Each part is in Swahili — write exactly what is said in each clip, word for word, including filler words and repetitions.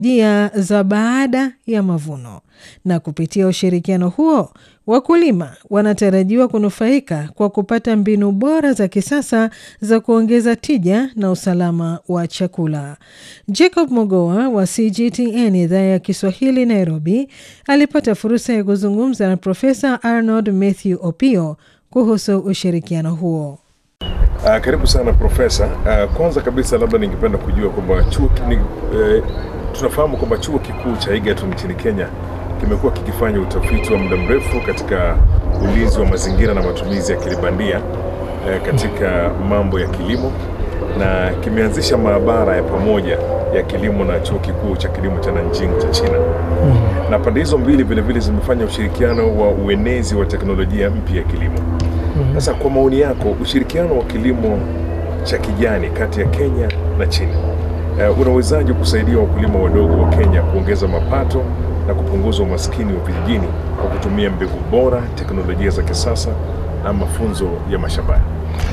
teknolojia za baada ya mavuno. Na kupitia ushirikiano huo, wakulima wanatarajiwa kunufaika kwa kupata mbinu bora za kisasa za kuongeza tija na usalama wa chakula. Jacob Mogoa wa C G T N idhaa ya Kiswahili Nairobi alipata fursa ya kuzungumza na Profesa Arnold Mathew Opio kuhusu ushirikiano huo. Uh, karibu sana Profesa. Uh, kwanza kabisa labda ningependa kujua kwamba chuo ni, uh, tunafahamu kwamba chuo kikuu cha Egerton nchini Kenya kimekuwa kikifanya utafiti wa muda mrefu katika ulinzi wa mazingira na matumizi ya kilibandia uh, katika mambo ya kilimo, na kimeanzisha maabara ya pamoja ya kilimo na chuo kikuu cha kilimo cha Nanjing cha China. Mm-hmm. Na pande hizo mbili vile vile zimefanya ushirikiano wa uenezi wa teknolojia mpya ya kilimo. Sasa kwa maoni yako, ushirikiano wa kilimo cha kijani kati ya Kenya na China uh, unawezaje kusaidia wakulima wadogo wa Kenya kuongeza mapato na kupunguza umaskini wa vijijini kwa kutumia mbegu bora, teknolojia za kisasa na mafunzo ya mashambani?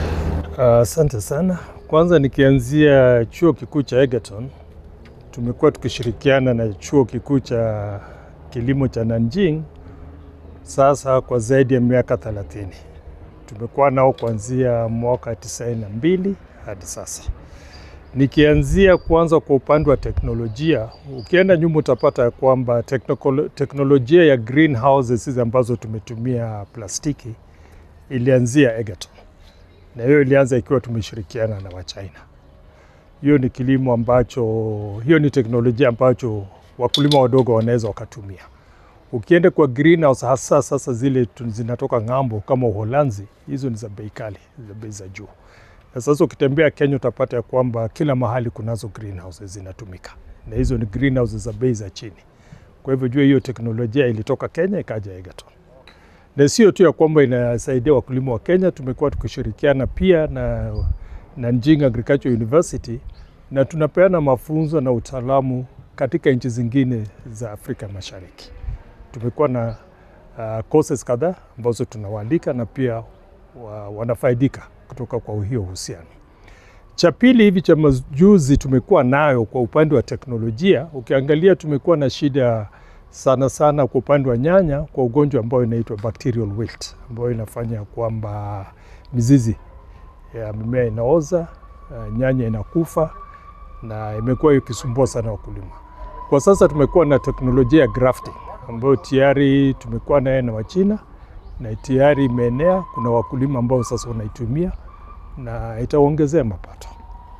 Asante uh, sana. Kwanza nikianzia chuo kikuu cha Egerton, tumekuwa tukishirikiana na chuo kikuu cha kilimo cha Nanjing sasa kwa zaidi ya miaka thelathini. Tumekuwa nao kuanzia mwaka tisaini na mbili hadi sasa. Nikianzia kwanza kwa upande wa teknolojia, ukienda nyuma utapata kwamba teknolojia ya greenhouses hizi ambazo tumetumia plastiki ilianzia Egerton. Na hiyo ilianza ikiwa tumeshirikiana na Wachina. Hiyo ni kilimo ambacho, hiyo ni teknolojia ambacho wakulima wadogo wanaweza wakatumia. Ukienda kwa greenhouse hasa sasa zile zinatoka ng'ambo kama Uholanzi, hizo ni za bei kali, za bei za juu. Na sasa ukitembea Kenya utapata ya kwamba kila mahali kunazo greenhouses zinatumika. Na hizo ni greenhouses za bei za chini. Kwa hivyo jua hiyo teknolojia ilitoka Kenya ikaja Egerton. Na sio tu ya kwamba inasaidia wakulima wa Kenya, tumekuwa tukishirikiana pia na Nanjing Agricultural University na tunapeana mafunzo na utaalamu katika nchi zingine za Afrika Mashariki. Tumekuwa na uh, courses kadhaa ambazo tunawaalika na pia wa, wanafaidika kutoka kwa hiyo uhusiano. Cha pili hivi cha majuzi tumekuwa nayo kwa upande wa teknolojia, ukiangalia tumekuwa na shida sana sana kwa upande wa nyanya kwa ugonjwa ambao inaitwa bacterial wilt, ambao inafanya kwamba mizizi ya mimea inaoza, uh, nyanya inakufa na imekuwa ikisumbua sana wakulima. Kwa sasa tumekuwa na teknolojia ya grafting ambayo tayari tumekuwa naye na Wachina na tayari imeenea. Kuna wakulima ambao sasa wanaitumia na itaongezea mapato.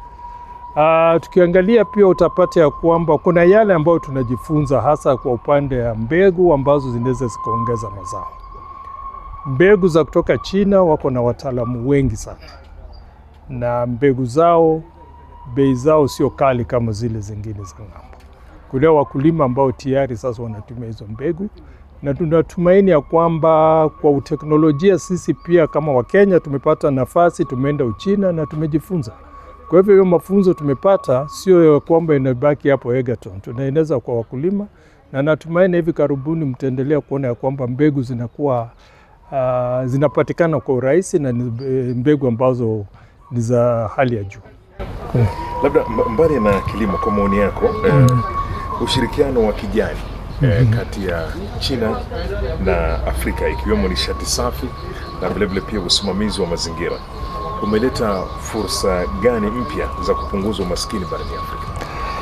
Uh, tukiangalia pia utapata ya kwamba kuna yale ambayo tunajifunza hasa kwa upande wa mbegu ambazo zinaweza zikaongeza mazao. Mbegu za kutoka China wako na wataalamu wengi sana. Na mbegu zao, bei zao sio kali kama zile zingine za ng'ambo. Kuna wakulima ambao tayari sasa wanatumia hizo mbegu na tunatumaini ya kwamba kwa uteknolojia sisi pia kama Wakenya tumepata nafasi, tumeenda Uchina na tumejifunza. Kwa hivyo hiyo mafunzo tumepata sio ya kwamba inabaki hapo Egerton, tunaeneza kwa wakulima na natumaini hivi karibuni mtaendelea kuona ya kwamba mbegu zinakuwa uh, zinapatikana kwa urahisi na mbegu ambazo ni za hali ya juu. Hmm. Labda mbali na kilimo kwa maoni yako, hmm. eh, ushirikiano wa kijani eh, kati ya China na Afrika ikiwemo nishati safi na vile vile pia usimamizi wa mazingira umeleta fursa gani mpya za kupunguza umaskini barani Afrika?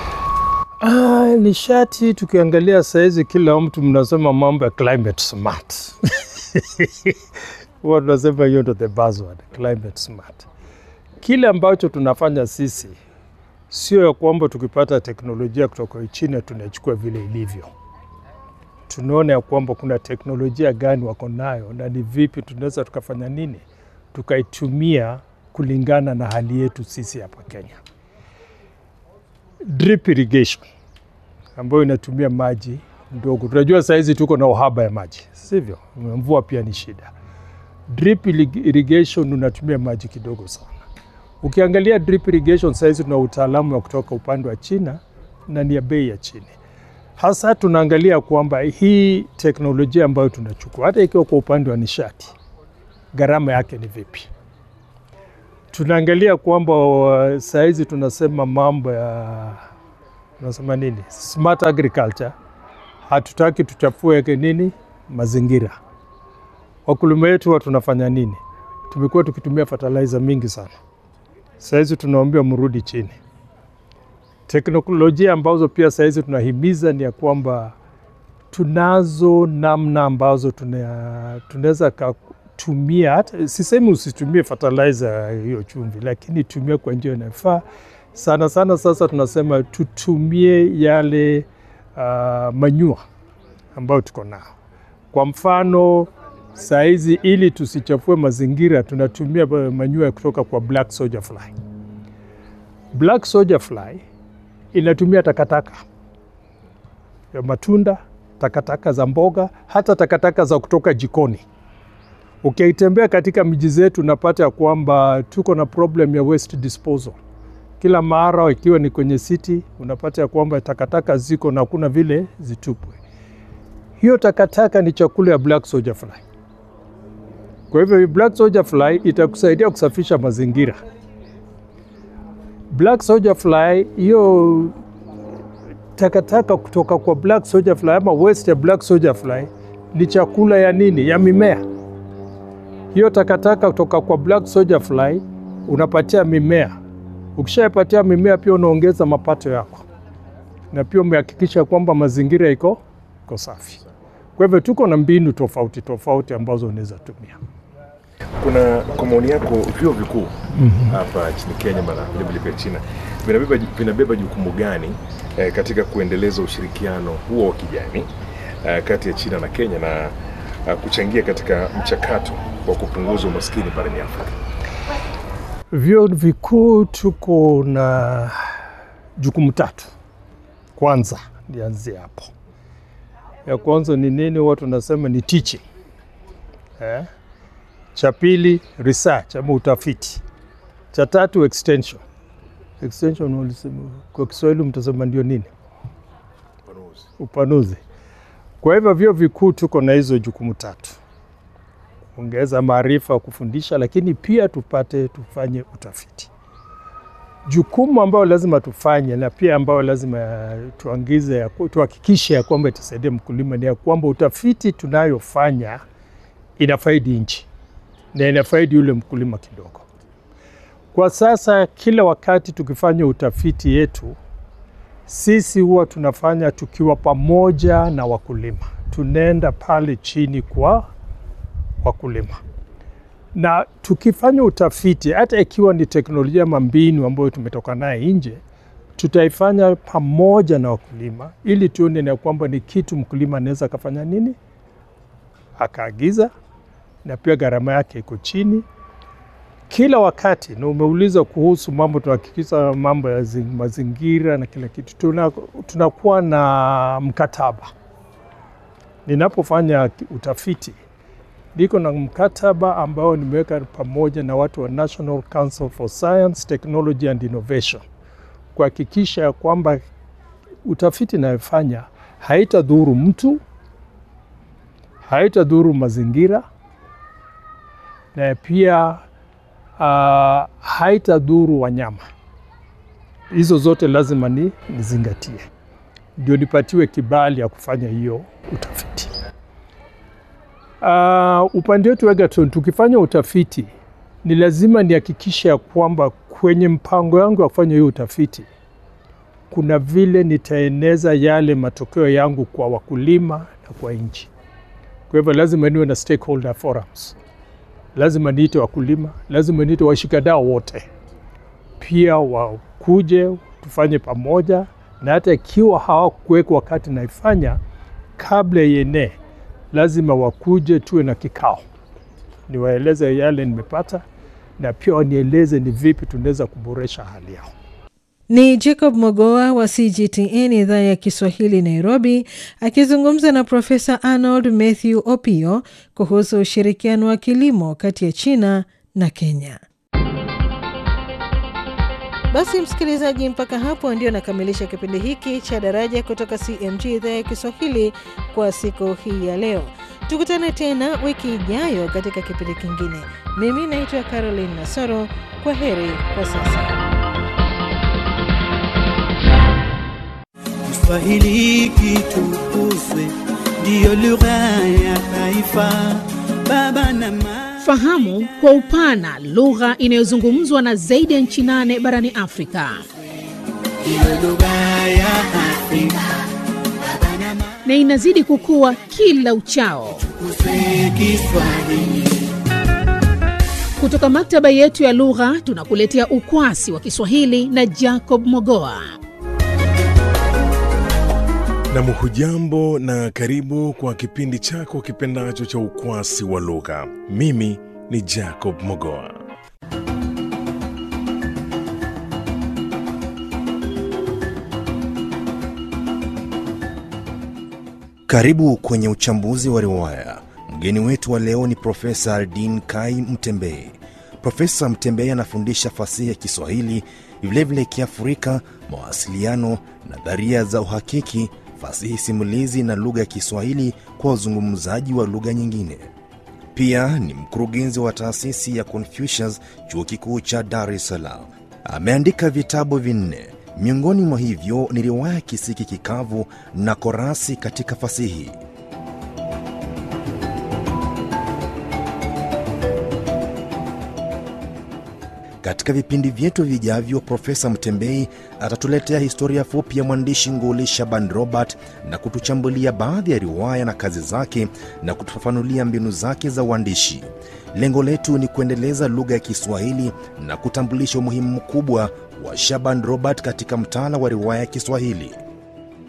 Ah, nishati tukiangalia saizi kila mtu mnasema mambo ya climate smart. Watu nasema hiyo ndio the buzzword, climate smart. Kile ambacho tunafanya sisi sio ya kwamba tukipata teknolojia kutoka China tunachukua vile ilivyo. Tunaona ya kwamba kuna teknolojia gani wako nayo na ni vipi tunaweza tukafanya nini tukaitumia kulingana na hali yetu sisi hapa Kenya. Drip irrigation ambayo inatumia maji ndogo. Tunajua saizi tuko na uhaba ya maji, sivyo? Mvua pia ni shida. Drip irrigation unatumia maji kidogo sana. Ukiangalia drip irrigation saizi tuna utaalamu wa kutoka upande wa China na ni ya bei ya chini. Hasa tunaangalia kwamba hii teknolojia ambayo tunachukua hata ikiwa kwa upande wa nishati gharama yake ni vipi. Tunaangalia kwamba saizi tunasema mambo ya unasema nini, smart agriculture, hatutaki tuchafue nini mazingira. Wakulima wetu wa tunafanya nini? Tumekuwa tukitumia fertilizer mingi sana. Saizi tunaombea mrudi chini. Teknolojia ambazo pia saizi tunahimiza ni ya kwamba tunazo namna ambazo tunaweza kutumia, hata sisemi usitumie fertilizer hiyo chumvi, lakini tumia kwa njia inayofaa. Sana sana sasa tunasema tutumie yale uh, manure ambayo tuko nao. Kwa mfano saizi ili tusichafue mazingira tunatumia manure kutoka kwa black soldier fly. Black soldier fly inatumia takataka ya matunda, takataka za mboga, hata takataka za kutoka jikoni. Ukitembea katika miji zetu unapata ya kwamba tuko na problem ya waste disposal. Kila mara ikiwa ni kwenye city unapata ya kwamba takataka ziko na kuna vile zitupwe. Hiyo takataka ni chakula ya black soldier fly. Kwa hivyo black soldier fly itakusaidia kusafisha mazingira. Black soldier fly, hiyo takataka kutoka kwa black soldier fly ama waste ya black soldier fly ni chakula ya nini? Ya mimea. Hiyo takataka kutoka kwa black soldier fly unapatia mimea. Ukishapatia mimea pia unaongeza mapato yako. Na pia umehakikisha kwamba mazingira iko iko safi. Kwa hivyo tuko na mbinu tofauti tofauti ambazo unaweza tumia. Kuna kwa maoni yako vyuo vikuu hapa mm-hmm. nchini Kenya na vile vile China vinabeba vinabeba jukumu gani eh, katika kuendeleza ushirikiano huo wa kijamii eh, kati ya China na Kenya na eh, kuchangia katika mchakato wa kupunguza umaskini barani Afrika? Vyuo vikuu tuko na jukumu tatu. Kwanza nianze hapo. Ya kwanza ni nini? Watu wanasema ni teaching. Eh? Cha pili research ama utafiti. Cha tatu extension. Extension ulisema kwa Kiswahili mtasema ndio nini? Upanuzi. Upanuzi. Kwa hivyo vyuo vikuu tuko na hizo jukumu tatu. Kuongeza maarifa, kufundisha, lakini pia tupate tufanye utafiti. Jukumu ambao lazima tufanye na pia ambao lazima tuangize, tuhakikishe ya kwamba itasaidia mkulima ni ya kwamba utafiti tunayofanya inafaidi nchi na inafaidi yule mkulima kidogo. Kwa sasa kila wakati tukifanya utafiti yetu, sisi huwa tunafanya tukiwa pamoja na wakulima. Tunaenda pale chini kwa wakulima. Na tukifanya utafiti, hata ikiwa ni teknolojia ama mbinu ambayo tumetoka naye nje, tutaifanya pamoja na wakulima ili tuone na kwamba ni kitu mkulima anaweza kufanya nini? Akaagiza, na pia gharama yake iko chini. Kila wakati, na umeuliza kuhusu mambo tunahakikisha mambo ya mazingira na kila kitu, tunakuwa tuna na mkataba. Ninapofanya utafiti, niko na mkataba ambao nimeweka pamoja na watu wa National Council for Science, Technology and Innovation kuhakikisha kwamba utafiti naifanya haitadhuru mtu, haitadhuru mazingira, na pia uh, haitadhuru wanyama. Hizo zote lazima ni nizingatie ndio nipatiwe kibali ya kufanya hiyo utafiti. Uh, upande wetu Egerton tukifanya utafiti ni lazima nihakikishe ya kwamba kwenye mpango yangu ya kufanya hiyo utafiti kuna vile nitaeneza yale matokeo yangu kwa wakulima na kwa nchi. Kwa hivyo lazima niwe na stakeholder forums. Lazima niite wakulima, lazima niite washikadau wote. Pia wakuje tufanye pamoja, na hata ikiwa hawakuweko wakati naifanya kabla yene, lazima wakuje tuwe na kikao. Niwaeleze yale nimepata na pia wanieleze ni vipi tunaweza kuboresha hali yao. Ni Jacob Mogoa wa C G T N idhaa ya Kiswahili Nairobi akizungumza na Profesa Arnold Mathew Opiyo kuhusu ushirikiano wa kilimo kati ya China na Kenya. Basi msikilizaji, mpaka hapo ndio nakamilisha kipindi hiki cha Daraja kutoka C M G idhaa ya Kiswahili kwa siku hii ya leo. Tukutane tena wiki ijayo katika kipindi kingine. Mimi naitwa Caroline Nasoro. Kwa heri kwa sasa. Kiswahili kitukuzwe, ndiyo lugha ya taifa. Baba na mama, fahamu kwa upana lugha inayozungumzwa na zaidi ya nchi nane barani Afrika. ndiyo lugha ya Afrika. Baba na mama, Na inazidi kukua kila uchao. tukuzwe Kiswahili. Kutoka maktaba yetu ya lugha tunakuletea ukwasi wa Kiswahili na Jacob Mogoa. Na mhujambo na karibu kwa kipindi chako kipendacho cha ukwasi wa lugha. Mimi ni Jacob Mogoa. Karibu kwenye uchambuzi wa riwaya. Mgeni wetu wa leo ni Profesa Aldin Kai Mtembei. Profesa Mtembei anafundisha fasihi ya Kiswahili, vilevile Kiafrika, mawasiliano, nadharia za uhakiki, fasihi simulizi na lugha ya Kiswahili kwa wazungumzaji wa lugha nyingine. Pia ni mkurugenzi wa taasisi ya Confucius, Chuo Kikuu cha Dar es Salaam. Ameandika vitabu vinne. Miongoni mwa hivyo ni riwaya Kisiki Kikavu na Korasi katika fasihi. Katika vipindi vyetu vijavyo, Profesa Mtembei atatuletea historia fupi ya mwandishi nguli Shaban Robert na kutuchambulia baadhi ya riwaya na kazi zake na kutufafanulia mbinu zake za uandishi. Lengo letu ni kuendeleza lugha ya Kiswahili na kutambulisha umuhimu mkubwa wa Shaban Robert katika mtaala wa riwaya ya Kiswahili.